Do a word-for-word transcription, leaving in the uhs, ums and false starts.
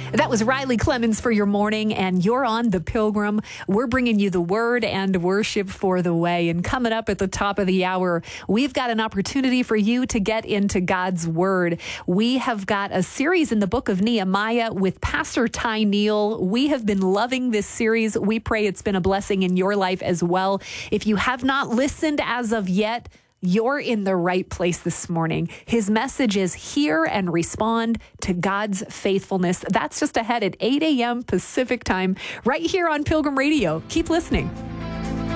That was Riley Clemens for your morning, and you're on The Pilgrim. We're bringing you the word and worship for the way. And coming up at the top of the hour, we've got an opportunity for you to get into God's word. We have got a series in the book of Nehemiah with Pastor Ty Neal. We have been loving this series. We pray it's been a blessing in your life as well. If you have not listened as of yet, you're in the right place this morning. His message is hear and respond to God's faithfulness. That's just ahead at eight a.m. Pacific time, right here on Pilgrim Radio. Keep listening.